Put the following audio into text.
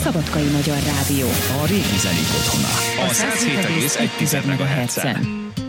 Szabadkai Magyar Rádió. A régi zenék otthona. A 107,1 MHz-en.